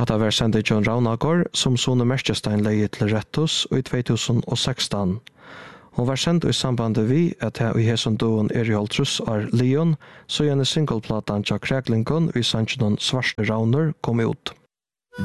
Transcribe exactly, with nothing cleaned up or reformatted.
Hatta var sendt i John Raunagård som Sone Merkestein leie til Rettus i två tusen sexton. Hon var sendt i samband vi at her i hesson doen er i Holtrus er Leon, så gjerne singleplatan tja Kräklingon i Sanchinon Svarte Rauner kom ut.